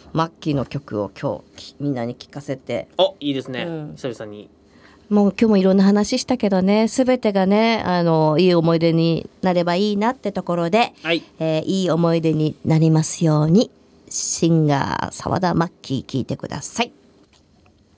マッキーの曲を今日みんなに聴かせて。 いいですね、久々に。 もう今日もいろんな話したけどね、すべてがねいい思い出になればいいなってところで、いい思い出になりますように。シンガー澤田マッキー聴いてください。